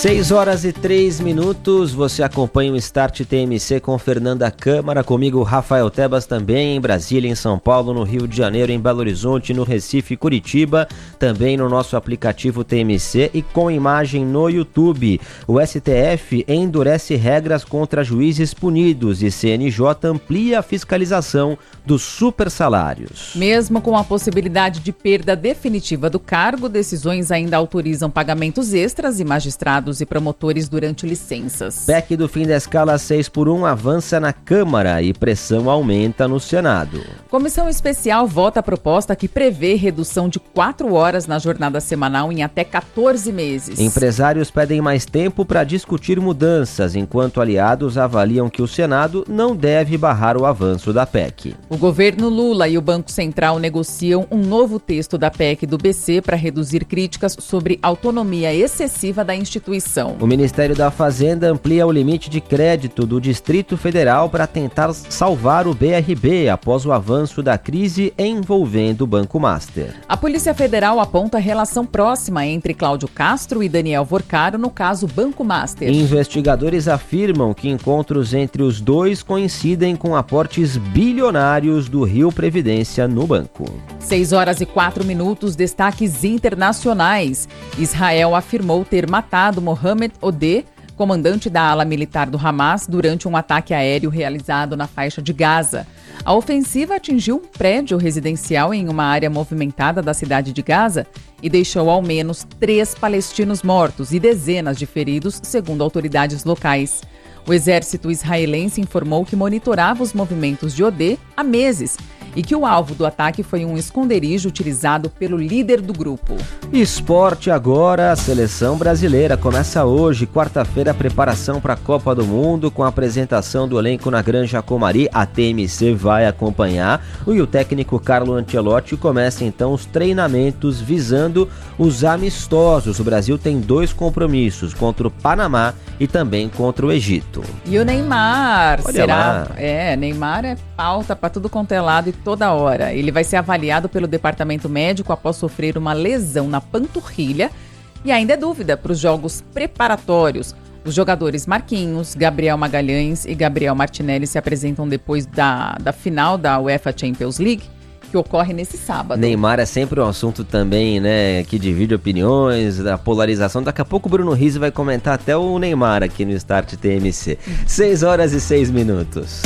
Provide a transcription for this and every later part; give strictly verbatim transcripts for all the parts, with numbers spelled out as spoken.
seis horas e três minutos, você acompanha o Start T M C com Fernanda Câmara, comigo Rafael Tebas também, em Brasília, em São Paulo, no Rio de Janeiro, em Belo Horizonte, no Recife, Curitiba, também no nosso aplicativo T M C e com imagem no YouTube. O S T F endurece regras contra juízes punidos e C N J amplia a fiscalização dos supersalários. Mesmo com a possibilidade de perda definitiva do cargo, decisões ainda autorizam pagamentos extras e magistrados e promotores durante licenças. P E C do fim da escala seis por um avança na Câmara e pressão aumenta no Senado. Comissão especial vota a proposta que prevê redução de quatro horas na jornada semanal em até quatorze meses. Empresários pedem mais tempo para discutir mudanças, enquanto aliados avaliam que o Senado não deve barrar o avanço da P E C. O governo Lula e o Banco Central negociam um novo texto da P E C do B C para reduzir críticas sobre autonomia excessiva da instituição. O Ministério da Fazenda amplia o limite de crédito do Distrito Federal para tentar salvar o B R B após o avanço da crise envolvendo o Banco Master. A Polícia Federal aponta relação próxima entre Cláudio Castro e Daniel Vorcaro no caso Banco Master. Investigadores afirmam que encontros entre os dois coincidem com aportes bilionários do Rio Previdência no banco. seis horas e quatro minutos, destaques internacionais. Israel afirmou ter matado Mohamed Odeh, comandante da ala militar do Hamas, durante um ataque aéreo realizado na faixa de Gaza. A ofensiva atingiu um prédio residencial em uma área movimentada da cidade de Gaza e deixou ao menos três palestinos mortos e dezenas de feridos, segundo autoridades locais. O exército israelense informou que monitorava os movimentos de Odeh há meses e que o alvo do ataque foi um esconderijo utilizado pelo líder do grupo. Esporte agora, a seleção brasileira começa hoje, quarta-feira, a preparação para a Copa do Mundo com a apresentação do elenco na Granja Comari. A T M C vai acompanhar e o técnico Carlo Ancelotti começa então os treinamentos visando os amistosos. O Brasil tem dois compromissos, contra o Panamá e também contra o Egito. E o Neymar, Olha será? lá. É, Neymar é pauta para tudo quanto é lado e toda hora. Ele vai ser avaliado pelo departamento médico após sofrer uma lesão na panturrilha e ainda é dúvida para os jogos preparatórios. Os jogadores Marquinhos, Gabriel Magalhães e Gabriel Martinelli se apresentam depois da, da final da UEFA Champions League, que ocorre nesse sábado. Neymar é sempre um assunto também, né, que divide opiniões, da polarização. Daqui a pouco o Bruno Rizzi vai comentar até o Neymar aqui no Start T M C. seis horas e seis minutos.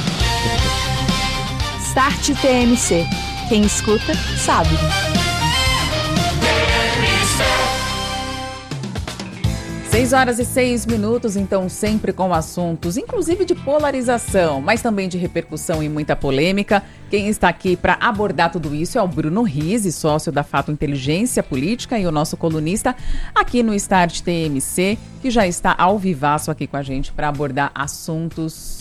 Start T M C. Quem escuta, sabe. seis horas e seis minutos, então sempre com assuntos, inclusive de polarização, mas também de repercussão e muita polêmica. Quem está aqui para abordar tudo isso é o Bruno Rizzi, sócio da Fato Inteligência Política e o nosso colunista aqui no Start T M C, que já está ao vivaço aqui com a gente para abordar assuntos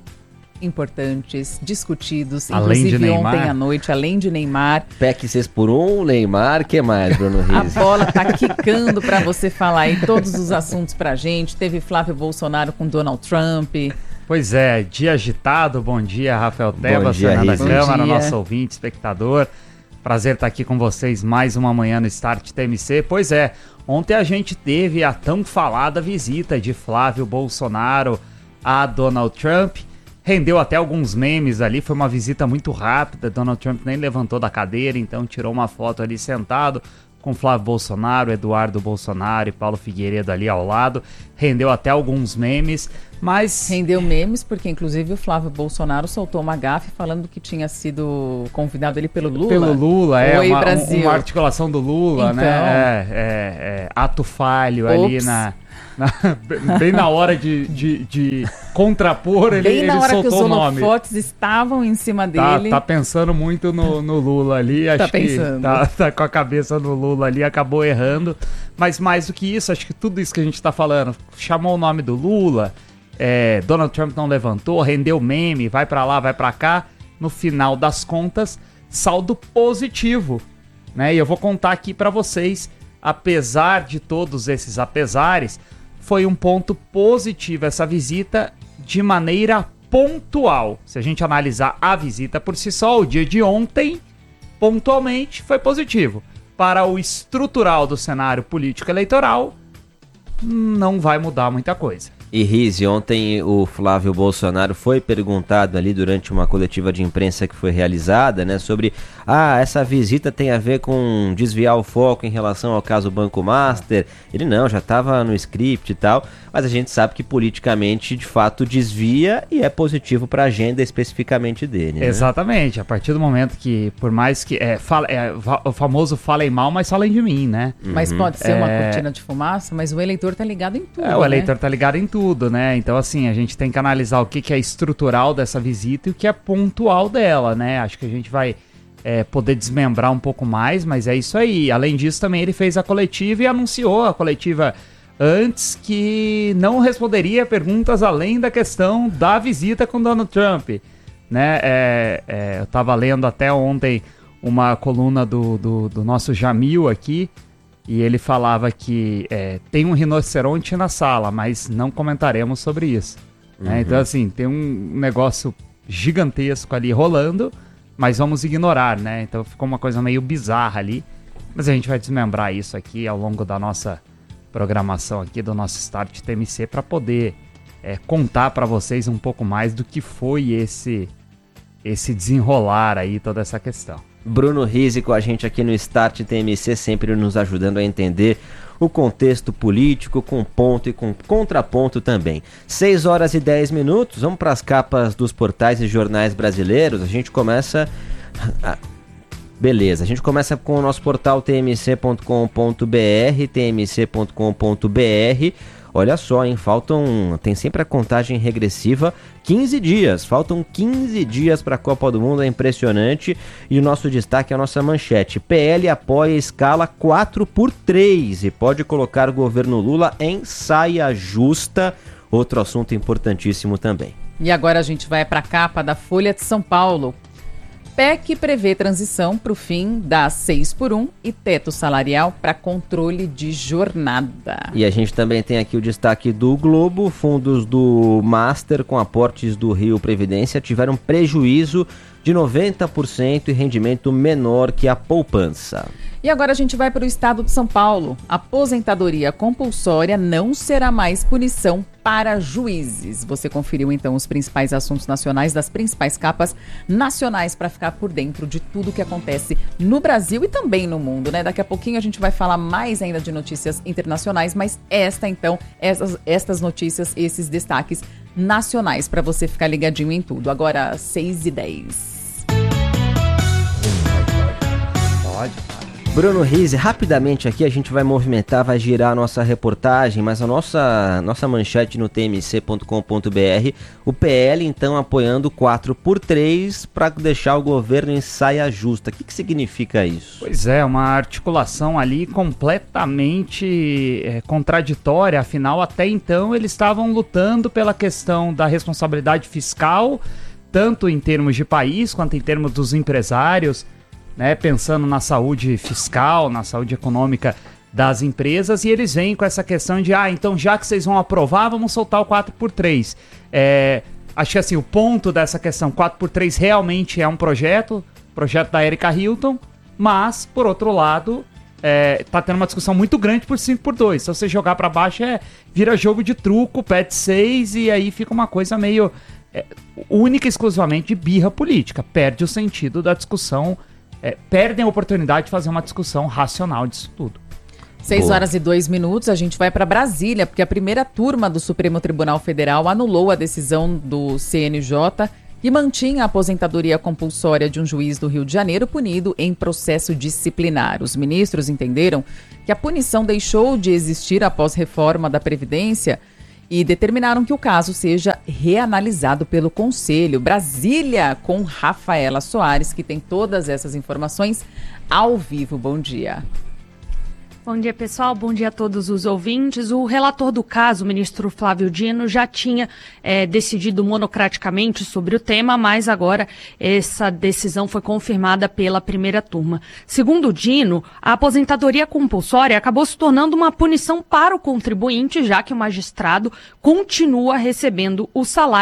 importantes, discutidos, além inclusive ontem à noite, além de Neymar. P E C seis por um, Neymar, que mais, Bruno Rizzi? A bola tá quicando para você falar aí todos os assuntos pra gente. Teve Flávio Bolsonaro com Donald Trump. Pois é, dia agitado. Bom dia, Rafael Tebas, Fernanda Câmara, nosso ouvinte, espectador. Prazer estar aqui com vocês mais uma manhã no Start T M C. Pois é, ontem a gente teve a tão falada visita de Flávio Bolsonaro a Donald Trump. Rendeu até alguns memes ali, foi uma visita muito rápida, Donald Trump nem levantou da cadeira, então tirou uma foto ali sentado com Flávio Bolsonaro, Eduardo Bolsonaro e Paulo Figueiredo ali ao lado. Rendeu até alguns memes, mas... Rendeu memes porque, inclusive, o Flávio Bolsonaro soltou uma gafe falando que tinha sido convidado ele pelo Lula. Pelo Lula, é, Oi, uma, Brasil. uma articulação do Lula, então... né? É, é, é, ato falho Ops. ali na... Na, bem na hora de, de, de contrapor, ele, bem na ele hora soltou que os o nome. holofotes estavam em cima Tá, dele. tá pensando muito no, no Lula ali, acho Tá pensando. que tá, tá com a cabeça no Lula ali, acabou errando. Mas mais do que isso, acho que tudo isso que a gente tá falando, chamou o nome do Lula, é, Donald Trump não levantou, rendeu meme, vai pra lá, vai pra cá. No final das contas, saldo positivo, né? E eu vou contar aqui pra vocês, apesar de todos esses apesares, foi um ponto positivo essa visita de maneira pontual. Se a gente analisar a visita por si só, o dia de ontem, pontualmente, foi positivo. Para o estrutural do cenário político eleitoral, não vai mudar muita coisa. E Rizzi, ontem o Flávio Bolsonaro foi perguntado ali durante uma coletiva de imprensa que foi realizada, né, sobre, ah, essa visita tem a ver com desviar o foco em relação ao caso Banco Master. Ele não, já estava no script e tal, mas a gente sabe que politicamente, de fato, desvia e é positivo para a agenda especificamente dele, né? Exatamente, a partir do momento que, por mais que, é, fala, é o famoso falem mal, mas falem de mim, né? Mas pode ser É... uma cortina de fumaça, mas o eleitor tá ligado em tudo, É, o né? eleitor tá ligado em tudo. Tudo, né? Então, assim, a gente tem que analisar o que, que é estrutural dessa visita e o que é pontual dela, né? Acho que a gente vai é, poder desmembrar um pouco mais, mas é isso aí. Além disso, também ele fez a coletiva e anunciou a coletiva antes que não responderia perguntas além da questão da visita com Donald Trump, né? É, é, eu tava lendo até ontem uma coluna do, do, do nosso Jamil aqui, e ele falava que é, tem um rinoceronte na sala, mas não comentaremos sobre isso. Uhum. Né? Então, assim, tem um negócio gigantesco ali rolando, mas vamos ignorar, né? Então ficou uma coisa meio bizarra ali. Mas a gente vai desmembrar isso aqui ao longo da nossa programação aqui, do nosso Start T M C, para poder é, contar para vocês um pouco mais do que foi esse, esse desenrolar aí, toda essa questão. Bruno Rizzi com a gente aqui no Start T M C, sempre nos ajudando a entender o contexto político, com ponto e com contraponto também. seis horas e dez minutos, vamos para as capas dos portais e jornais brasileiros. A gente começa... Beleza, a gente começa com o nosso portal t m c ponto com ponto b r, t m c ponto com ponto b r. Olha só, hein, faltam, tem sempre a contagem regressiva, quinze dias, faltam quinze dias para a Copa do Mundo, é impressionante. E o nosso destaque é a nossa manchete: P L apoia a escala quatro por três e pode colocar o governo Lula em saia justa, outro assunto importantíssimo também. E agora a gente vai para a capa da Folha de São Paulo. P E C prevê transição para o fim da seis por um e teto salarial para controle de jornada. E a gente também tem aqui o destaque do Globo. Fundos do Master com aportes do Rio Previdência tiveram prejuízo de noventa por cento e rendimento menor que a poupança. E agora a gente vai para o estado de São Paulo. Aposentadoria compulsória não será mais punição para juízes. Você conferiu então os principais assuntos nacionais das principais capas nacionais para ficar por dentro de tudo que acontece no Brasil e também no mundo, né? Daqui a pouquinho a gente vai falar mais ainda de notícias internacionais, mas esta então, essas, estas notícias, esses destaques nacionais para você ficar ligadinho em tudo. Agora seis e dez. Pode. Bruno Rizzi, rapidamente aqui a gente vai movimentar, vai girar a nossa reportagem, mas a nossa, nossa manchete no t m c ponto com ponto b r, o P L então apoiando quatro por três para deixar o governo em saia justa. O que, que significa isso? Pois é, uma articulação ali completamente é, contraditória, afinal até então eles estavam lutando pela questão da responsabilidade fiscal, tanto em termos de país quanto em termos dos empresários, né, pensando na saúde fiscal, na saúde econômica das empresas, e eles vêm com essa questão de, ah, então já que vocês vão aprovar, vamos soltar o quatro por três. É, acho que assim, o ponto dessa questão, quatro por três realmente é um projeto, projeto da Erika Hilton, mas, por outro lado, é, tá tendo uma discussão muito grande por cinco por dois. Se você jogar para baixo, é, vira jogo de truco, pede seis, e aí fica uma coisa meio é, única e exclusivamente de birra política. Perde o sentido da discussão. É, perdem a oportunidade de fazer uma discussão racional disso tudo. seis horas e dois minutos, a gente vai para Brasília, porque a primeira turma do Supremo Tribunal Federal anulou a decisão do C N J e mantinha a aposentadoria compulsória de um juiz do Rio de Janeiro punido em processo disciplinar. Os ministros entenderam que a punição deixou de existir após reforma da Previdência e determinaram que o caso seja reanalisado pelo Conselho. Brasília, com Rafaela Soares, que tem todas essas informações ao vivo. Bom dia. Bom dia, pessoal. Bom dia a todos os ouvintes. O relator do caso, o ministro Flávio Dino, já tinha é, decidido monocraticamente sobre o tema, mas agora essa decisão foi confirmada pela primeira turma. Segundo o Dino, a aposentadoria compulsória acabou se tornando uma punição para o contribuinte, já que o magistrado continua recebendo o salário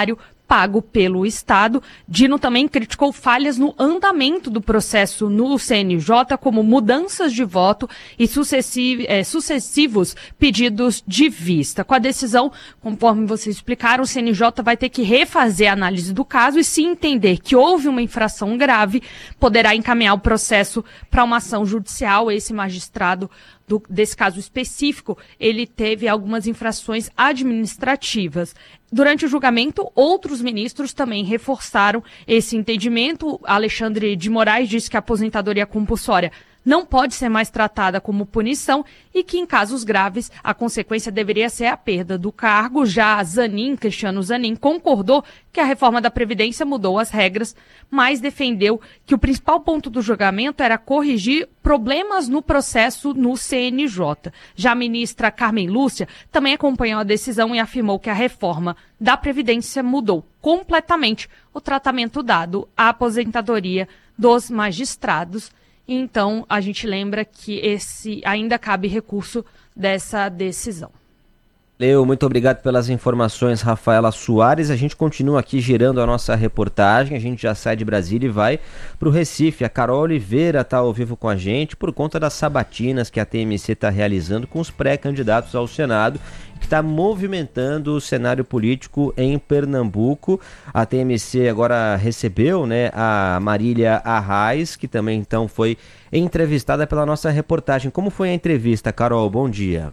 pago pelo Estado. Dino também criticou falhas no andamento do processo no C N J, como mudanças de voto e sucessiv- é, sucessivos pedidos de vista. Com a decisão, conforme vocês explicaram, o C N J vai ter que refazer a análise do caso e, se entender que houve uma infração grave, poderá encaminhar o processo para uma ação judicial. Esse magistrado do, desse caso específico, ele teve algumas infrações administrativas. Durante o julgamento, outros ministros também reforçaram esse entendimento. Alexandre de Moraes disse que a aposentadoria compulsória não pode ser mais tratada como punição e que, em casos graves, a consequência deveria ser a perda do cargo. Já Zanin, Cristiano Zanin, concordou que a reforma da Previdência mudou as regras, mas defendeu que o principal ponto do julgamento era corrigir problemas no processo no C N J. Já a ministra Carmen Lúcia também acompanhou a decisão e afirmou que a reforma da Previdência mudou completamente o tratamento dado à aposentadoria dos magistrados. Então, a gente lembra que esse ainda cabe recurso dessa decisão. Leo, muito obrigado pelas informações, Rafaela Soares. A gente continua aqui girando a nossa reportagem, a gente já sai de Brasília e vai para o Recife. A Carol Oliveira está ao vivo com a gente por conta das sabatinas que a T M C está realizando com os pré-candidatos ao Senado, que está movimentando o cenário político em Pernambuco. A T M C agora recebeu, né, a Marília Arraes, que também então foi entrevistada pela nossa reportagem. Como foi a entrevista, Carol? Bom dia.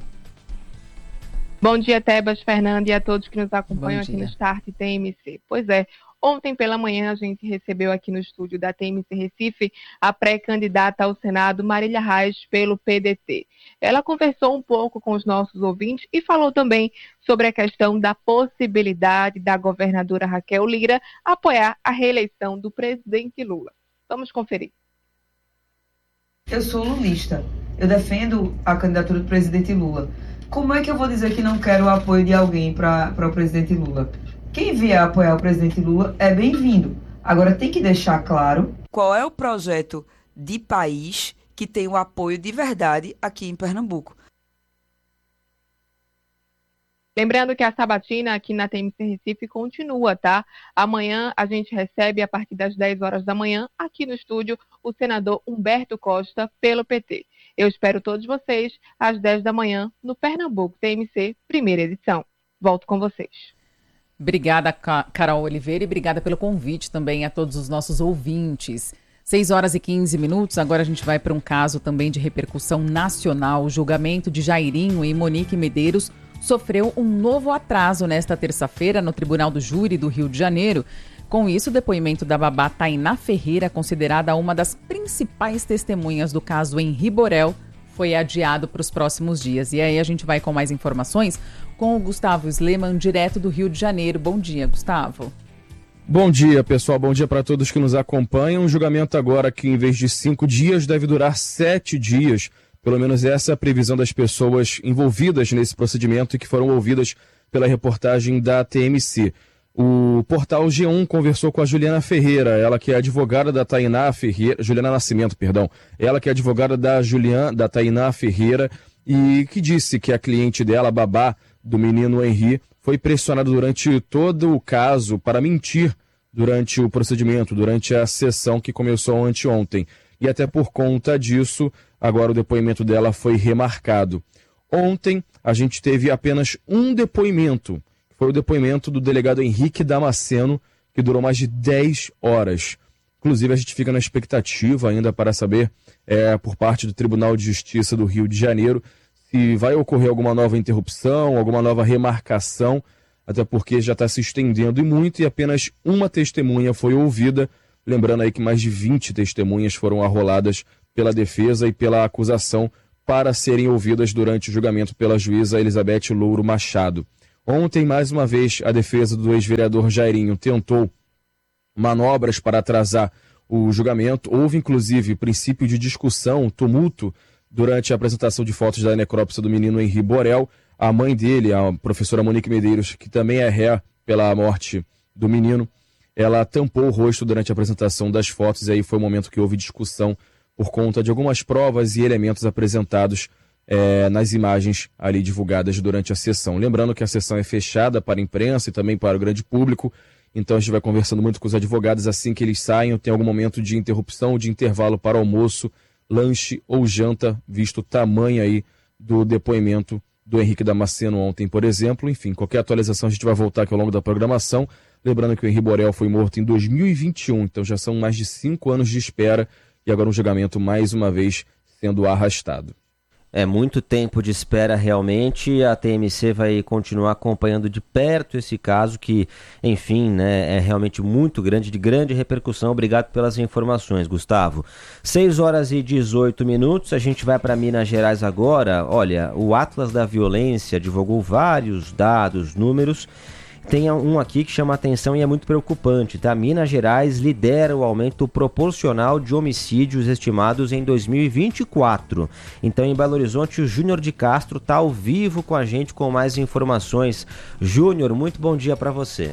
Bom dia, Tebas, Fernando, e a todos que nos acompanham aqui no Start T M C. Pois é, ontem pela manhã a gente recebeu aqui no estúdio da T M C Recife a pré-candidata ao Senado, Marília Arraes, pelo P D T. Ela conversou um pouco com os nossos ouvintes e falou também sobre a questão da possibilidade da governadora Raquel Lira apoiar a reeleição do presidente Lula. Vamos conferir. Eu sou lulista. Eu defendo a candidatura do presidente Lula. Como é que eu vou dizer que não quero o apoio de alguém para o presidente Lula? Quem vier apoiar o presidente Lula é bem-vindo. Agora tem que deixar claro qual é o projeto de país que tem o apoio de verdade aqui em Pernambuco. Lembrando que a sabatina aqui na T M C Recife continua, tá? Amanhã a gente recebe, a partir das dez horas da manhã, aqui no estúdio, o senador Humberto Costa, pelo P T. Eu espero todos vocês às dez da manhã no Pernambuco T M C, primeira edição. Volto com vocês. Obrigada, Carol Oliveira, e obrigada pelo convite também a todos os nossos ouvintes. seis horas e quinze minutos, agora a gente vai para um caso também de repercussão nacional. O julgamento de Jairinho e Monique Medeiros sofreu um novo atraso nesta terça-feira no Tribunal do Júri do Rio de Janeiro. Com isso, o depoimento da babá Tainá Ferreira, considerada uma das principais testemunhas do caso Henri Borel, foi adiado para os próximos dias. E aí a gente vai com mais informações com o Gustavo Sleman, direto do Rio de Janeiro. Bom dia, Gustavo. Bom dia, pessoal. Bom dia para todos que nos acompanham. O julgamento agora, que em vez de cinco dias, deve durar sete dias. Pelo menos essa é a previsão das pessoas envolvidas nesse procedimento e que foram ouvidas pela reportagem da T M C. O portal G um conversou com a Juliana Ferreira, ela que é advogada da Tainá Ferreira, Juliana Nascimento, perdão, ela que é advogada da Juliana, da Tainá Ferreira, e que disse que a cliente dela, a babá do menino Henri, foi pressionada durante todo o caso para mentir durante o procedimento, durante a sessão que começou anteontem. E até por conta disso, agora o depoimento dela foi remarcado. Ontem, a gente teve apenas um depoimento. Foi o depoimento do delegado Henrique Damasceno, que durou mais de dez horas. Inclusive, a gente fica na expectativa ainda para saber, é, por parte do Tribunal de Justiça do Rio de Janeiro, se vai ocorrer alguma nova interrupção, alguma nova remarcação, até porque já está se estendendo e muito, e apenas uma testemunha foi ouvida. Lembrando aí que mais de vinte testemunhas foram arroladas pela defesa e pela acusação para serem ouvidas durante o julgamento pela juíza Elizabeth Louro Machado. Ontem, mais uma vez, a defesa do ex-vereador Jairinho tentou manobras para atrasar o julgamento. Houve, inclusive, princípio de discussão, tumulto, durante a apresentação de fotos da necrópsia do menino Henri Borel. A mãe dele, a professora Monique Medeiros, que também é ré pela morte do menino, ela tampou o rosto durante a apresentação das fotos, e aí foi o momento que houve discussão por conta de algumas provas e elementos apresentados É, nas imagens ali divulgadas durante a sessão. Lembrando que a sessão é fechada para a imprensa e também para o grande público, Então a gente vai conversando muito com os advogados assim que eles saiam, tem algum momento de interrupção, de intervalo para almoço, lanche ou janta, visto o tamanho aí do depoimento do Henrique Damasceno ontem, por exemplo. Enfim, qualquer atualização a gente vai voltar aqui ao longo da programação. Lembrando que o Henri Borel foi morto em dois mil e vinte e um, então já são mais de cinco anos de espera e agora um julgamento mais uma vez sendo arrastado. É muito tempo de espera realmente, a T M C vai continuar acompanhando de perto esse caso que, enfim, né, é realmente muito grande, de grande repercussão. Obrigado pelas informações, Gustavo. seis horas e dezoito minutos, a gente vai para Minas Gerais agora. Olha, o Atlas da Violência divulgou vários dados, números. Tem um aqui que chama a atenção e é muito preocupante, tá? Minas Gerais lidera o aumento proporcional de homicídios estimados em dois mil e vinte e quatro. Então, em Belo Horizonte, o Júnior de Castro está ao vivo com a gente com mais informações. Júnior, muito bom dia para você.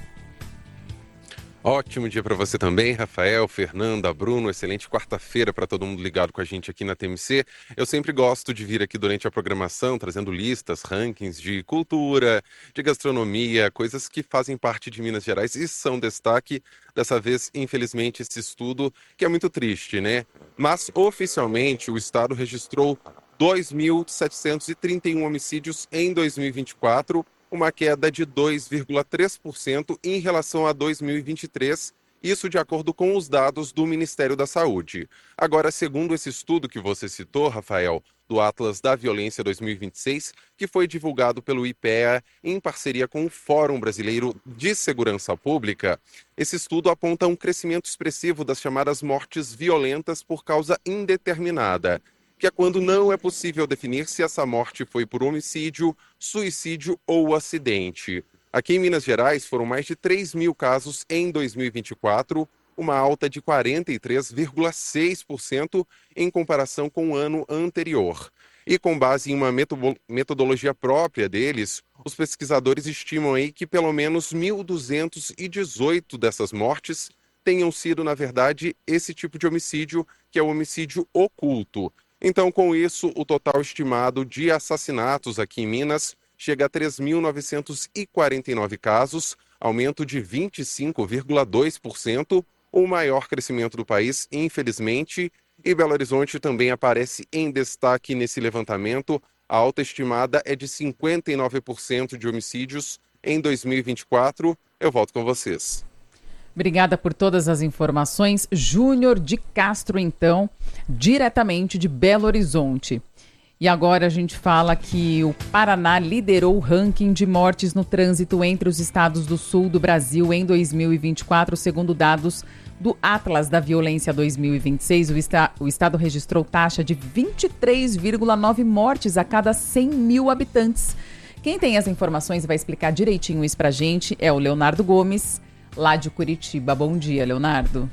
Ótimo dia para você também, Rafael, Fernanda, Bruno, excelente quarta-feira para todo mundo ligado com a gente aqui na T M C. Eu sempre gosto de vir aqui durante a programação trazendo listas, rankings de cultura, de gastronomia, coisas que fazem parte de Minas Gerais e são destaque. Dessa vez, infelizmente, esse estudo que é muito triste, né? Mas oficialmente o estado registrou dois mil setecentos e trinta e um homicídios em dois mil e vinte e quatro, uma queda de dois vírgula três por cento em relação a dois mil e vinte e três, isso de acordo com os dados do Ministério da Saúde. Agora, segundo esse estudo que você citou, Rafael, do Atlas da Violência dois mil e vinte e seis, que foi divulgado pelo I P E A em parceria com o Fórum Brasileiro de Segurança Pública, esse estudo aponta um crescimento expressivo das chamadas mortes violentas por causa indeterminada, que é quando não é possível definir se essa morte foi por homicídio, suicídio ou acidente. Aqui em Minas Gerais foram mais de três mil casos em dois mil e vinte e quatro, uma alta de quarenta e três vírgula seis por cento em comparação com o ano anterior. E com base em uma metodologia própria deles, os pesquisadores estimam aí que pelo menos mil duzentas e dezoito dessas mortes tenham sido, na verdade, esse tipo de homicídio, que é o homicídio oculto. Então, com isso, o total estimado de assassinatos aqui em Minas chega a três mil novecentos e quarenta e nove casos, aumento de vinte e cinco vírgula dois por cento, o maior crescimento do país, infelizmente, e Belo Horizonte também aparece em destaque nesse levantamento. A alta estimada é de cinquenta e nove por cento de homicídios em dois mil e vinte e quatro. Eu volto com vocês. Obrigada por todas as informações. Júnior de Castro, então, diretamente de Belo Horizonte. E agora a gente fala que o Paraná liderou o ranking de mortes no trânsito entre os estados do sul do Brasil em dois mil e vinte e quatro, segundo dados do Atlas da Violência dois mil e vinte e seis. O, esta- o estado registrou taxa de vinte e três vírgula nove mortes a cada cem mil habitantes. Quem tem as informações e vai explicar direitinho isso pra gente é o Leonardo Gomes, lá de Curitiba. Bom dia, Leonardo.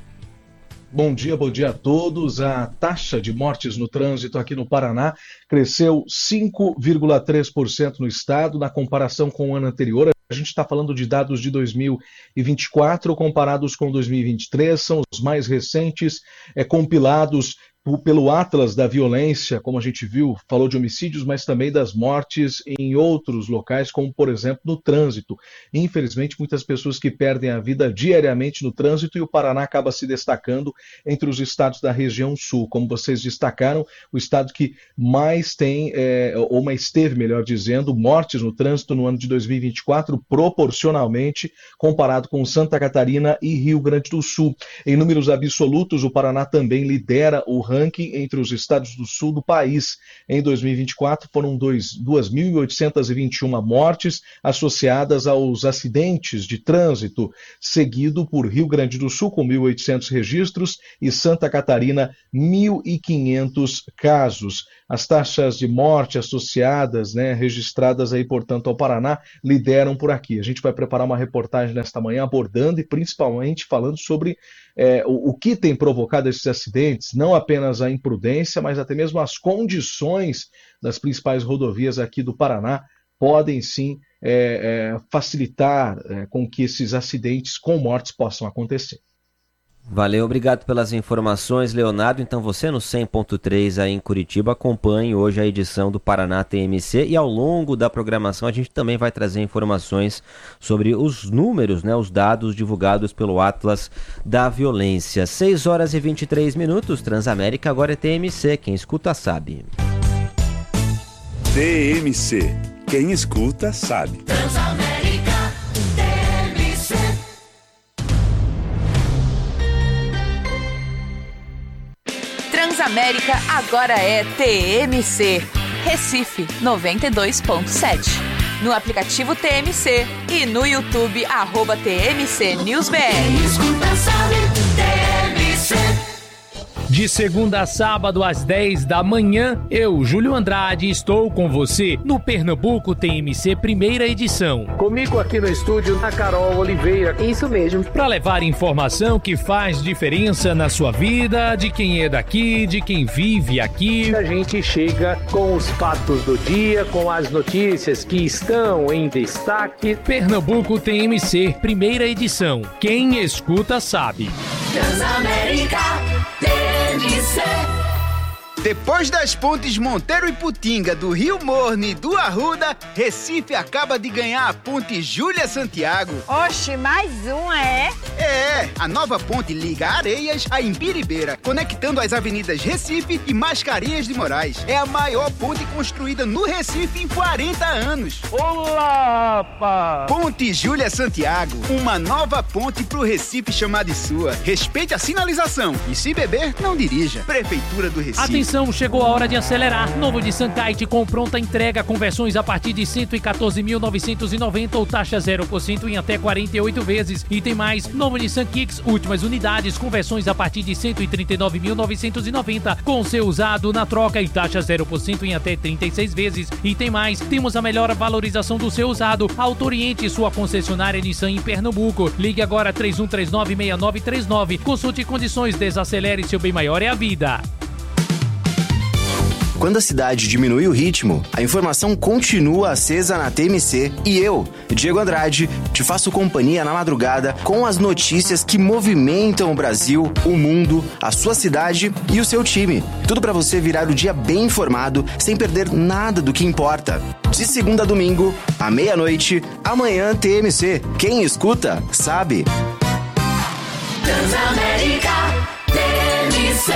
Bom dia, bom dia a todos. A taxa de mortes no trânsito aqui no Paraná cresceu cinco vírgula três por cento no estado, na comparação com o ano anterior. A gente está falando de dados de dois mil e vinte e quatro comparados com dois mil e vinte e três, são os mais recentes, é, compilados pelo Atlas da Violência, como a gente viu, falou de homicídios, mas também das mortes em outros locais, como, por exemplo, no trânsito. Infelizmente, muitas pessoas que perdem a vida diariamente no trânsito e o Paraná acaba se destacando entre os estados da região sul. Como vocês destacaram, o estado que mais tem, é, ou mais teve, melhor dizendo, mortes no trânsito no ano de dois mil e vinte e quatro, proporcionalmente, comparado com Santa Catarina e Rio Grande do Sul. Em números absolutos, o Paraná também lidera o ranking entre os estados do sul do país. Em dois mil e vinte e quatro foram duas mil oitocentas e vinte e uma mortes associadas aos acidentes de trânsito, seguido por Rio Grande do Sul com mil e oitocentos registros e Santa Catarina mil e quinhentos casos. As taxas de morte associadas, né, registradas aí, portanto, ao Paraná, lideram por aqui. A gente vai preparar uma reportagem nesta manhã abordando e principalmente falando sobre é, o, o que tem provocado esses acidentes, não apenas a imprudência, mas até mesmo as condições das principais rodovias aqui do Paraná podem sim é, é, facilitar é, com que esses acidentes com mortes possam acontecer. Valeu, obrigado pelas informações, Leonardo. Então você no cem ponto três aí em Curitiba acompanhe hoje a edição do Paraná T M C e ao longo da programação a gente também vai trazer informações sobre os números, né, os dados divulgados pelo Atlas da Violência. seis horas e vinte e três minutos, Transamérica agora é T M C, quem escuta sabe. T M C, quem escuta sabe. Transamérica. Transamérica agora é T M C, Recife noventa e dois ponto sete. No aplicativo T M C e no YouTube, arroba T M C News B R. Quem escuta sabe, T M C. De segunda a sábado às dez da manhã, eu, Júlio Andrade, estou com você no Pernambuco T M C primeira edição. Comigo aqui no estúdio, a Carol Oliveira. Isso mesmo. Para levar informação que faz diferença na sua vida, de quem é daqui, de quem vive aqui. A gente chega com os fatos do dia, com as notícias que estão em destaque. Pernambuco T M C primeira edição. Quem escuta sabe. Transamérica T M C. Depois das pontes Monteiro e Putinga, do Rio Morne e do Arruda, Recife acaba de ganhar a ponte Júlia Santiago. Oxe, mais uma, é? É, a nova ponte liga Areias a Imbiribeira, conectando as avenidas Recife e Mascarenhas de Moraes. É a maior ponte construída no Recife em quarenta anos. Olá, pá! Ponte Júlia Santiago, uma nova ponte pro Recife chamar de sua. Respeite a sinalização e se beber, não dirija. Prefeitura do Recife. Atenção! Chegou a hora de acelerar. Novo Nissan Kite com pronta entrega, conversões a partir de cento e quatorze mil novecentos e noventa ou taxa zero por cento em até quarenta e oito vezes. E tem mais, novo Nissan Kicks, últimas unidades, conversões a partir de cento e trinta e nove mil novecentos e noventa, com seu usado na troca e taxa zero por cento em até trinta e seis vezes. E tem mais, temos a melhor valorização do seu usado. Auto Oriente, sua concessionária Nissan em Pernambuco. Ligue agora três um três nove, seis nove três nove. Consulte condições, desacelere, seu bem maior é a vida. Quando a cidade diminui o ritmo, a informação continua acesa na T M C e eu, Diego Andrade, te faço companhia na madrugada com as notícias que movimentam o Brasil, o mundo, a sua cidade e o seu time. Tudo para você virar o dia bem informado, sem perder nada do que importa. De segunda a domingo, à meia-noite, amanhã T M C. Quem escuta, sabe. Transamérica T M C.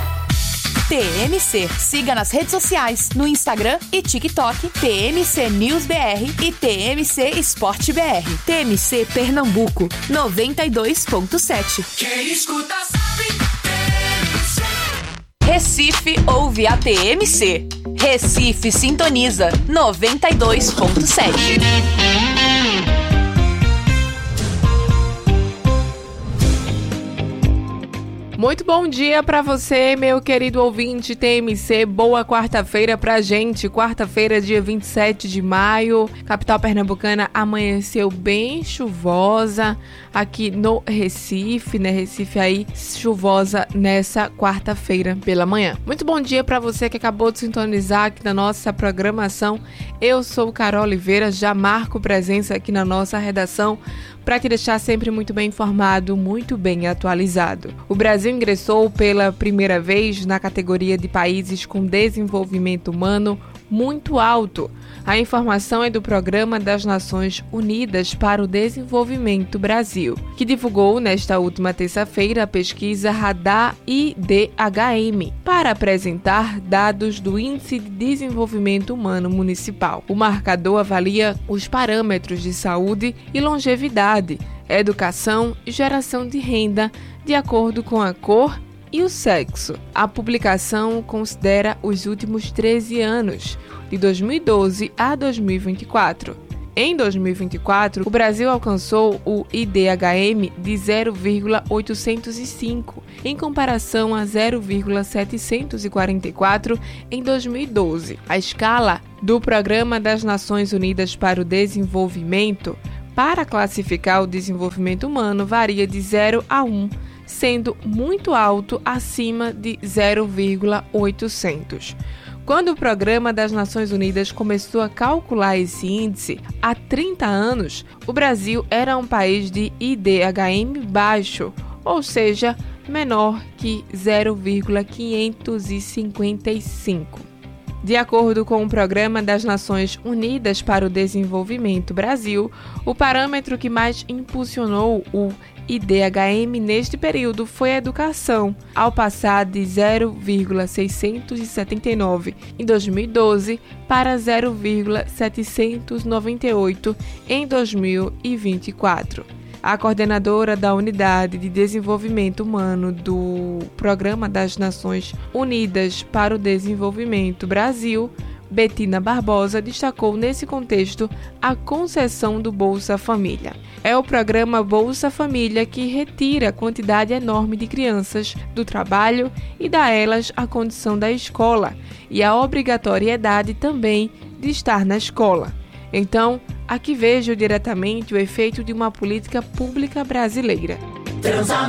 T M C. Siga nas redes sociais, no Instagram e TikTok, T M C News B R e T M C Esporte B R. T M C Pernambuco, noventa e dois ponto sete. Quem escuta sabe, T M C. Recife ouve a T M C. Recife sintoniza, noventa e dois ponto sete. Muito bom dia para você, meu querido ouvinte T M C. Boa quarta-feira pra gente. Quarta-feira, dia vinte e sete de maio. Capital pernambucana amanheceu bem chuvosa aqui no Recife, né? Recife aí chuvosa nessa quarta-feira pela manhã. Muito bom dia para você que acabou de sintonizar aqui na nossa programação. Eu sou Carol Oliveira, já marco presença aqui na nossa redação para te deixar sempre muito bem informado, muito bem atualizado. O Brasil ingressou pela primeira vez na categoria de países com desenvolvimento humano muito alto. A informação é do Programa das Nações Unidas para o Desenvolvimento Brasil, que divulgou nesta última terça-feira a pesquisa Radar I D H M para apresentar dados do Índice de Desenvolvimento Humano Municipal. O marcador avalia os parâmetros de saúde e longevidade, educação e geração de renda de acordo com a cor e o sexo. A publicação considera os últimos treze anos, de dois mil e doze a dois mil e vinte e quatro. Em dois mil e vinte e quatro, o Brasil alcançou o I D H M de zero vírgula oitocentos e cinco, em comparação a zero vírgula setecentos e quarenta e quatro em dois mil e doze. A escala do Programa das Nações Unidas para o Desenvolvimento para classificar o desenvolvimento humano varia de zero a um, sendo muito alto acima de zero vírgula oitocentos. Quando o Programa das Nações Unidas começou a calcular esse índice, há trinta anos, o Brasil era um país de I D H M baixo, ou seja, menor que zero vírgula quinhentos e cinquenta e cinco. De acordo com o Programa das Nações Unidas para o Desenvolvimento Brasil, o parâmetro que mais impulsionou o I D H M neste período foi a educação, ao passar de zero vírgula seiscentos e setenta e nove em dois mil e doze para zero vírgula setecentos e noventa e oito em dois mil e vinte e quatro. A coordenadora da Unidade de Desenvolvimento Humano do Programa das Nações Unidas para o Desenvolvimento Brasil, Betina Barbosa, destacou nesse contexto a concessão do Bolsa Família. É o programa Bolsa Família que retira a quantidade enorme de crianças do trabalho e dá a elas a condição da escola e a obrigatoriedade também de estar na escola. Então, aqui vejo diretamente o efeito de uma política pública brasileira. Transamérica.